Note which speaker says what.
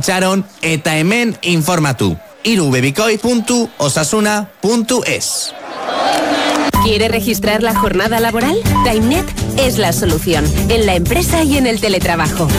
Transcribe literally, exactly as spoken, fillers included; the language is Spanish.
Speaker 1: itxaron eta hemen informatu. irubebikoi puntu osasuna puntu es.
Speaker 2: ¿Quiere registrar la jornada laboral? TimeNet es la solución, en la empresa y en el teletrabajo.